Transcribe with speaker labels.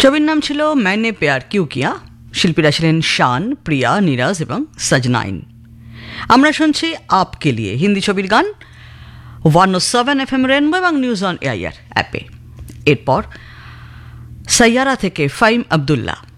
Speaker 1: ছবির নাম ছিল मैंने प्यार क्यों किया। শিল্পীরা ছিলেন শান, প্রিয়া, নীরাজ এবং সজনাইন। আমরা শুনছি আপকে লিয়ে হিন্দি ছবির গান 107 FM রেনবো এবং নিউজ অন এআইআর অ্যাপে। এরপর সাইয়ারা থেকে ফাইম আবদুল্লাহ।